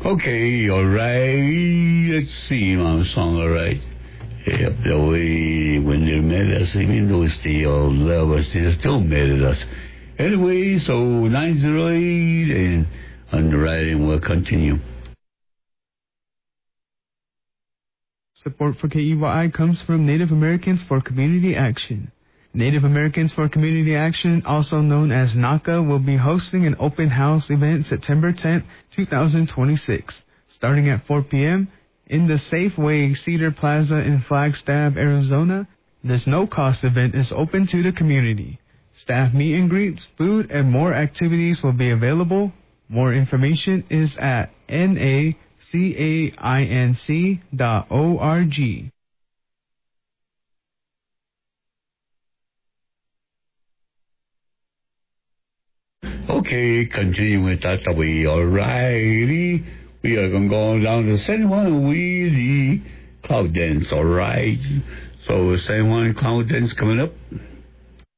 Okay, all right. Let's see my song, all right. Up the way when they met us, even though they all love us, they still mad at us. Anyway, so 908 and underwriting will continue. Support for KEYI comes from Native Americans for Community Action. Native Americans for Community Action, also known as NACA, will be hosting an open house event September 10th, 2026, starting at 4 p.m. in the Safeway Cedar Plaza in Flagstaff, Arizona. This no-cost event is open to the community. Staff meet and greets, food, and more activities will be available. More information is at nacainc.org. Okay, continue with that way. Alrighty. We are going to go down to San Juan with the Cloud Dance, alright? So San Juan Cloud Dance coming up.